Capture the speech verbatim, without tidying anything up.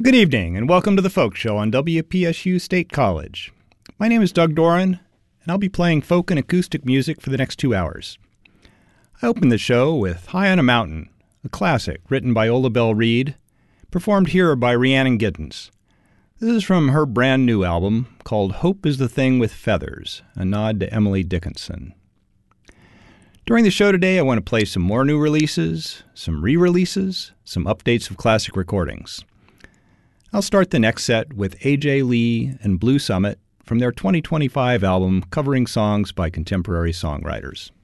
Good evening, and welcome to the Folk Show on W P S U State College. My name is Doug Doran, and I'll be playing folk and acoustic music for the next two hours. I open the show with High on a Mountain, a classic written by Ola Belle Reed, performed here by Rhiannon Giddens. This is from her brand new album called Hope is the Thing with Feathers, a nod to Emily Dickinson. During the show today, I want to play some more new releases, some re-releases, some updates of classic recordings. I'll start the next set with A J Lee and Blue Summit from their twenty twenty-five album covering songs by contemporary songwriters.